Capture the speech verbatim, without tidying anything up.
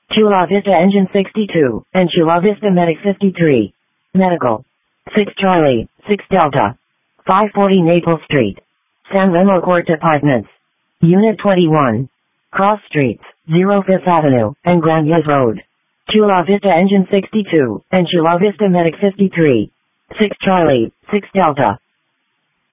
Chula Vista Engine sixty-two, and Chula Vista Medic fifty-three. Medical. six Charlie, six Delta. five forty Naples Street. San Remo Court Apartments. Unit twenty-one. Cross Streets, zero Fifth Avenue, and Grandviews Road. Chula Vista Engine sixty-two, and Chula Vista Medic fifty-three. six Charlie, six Delta.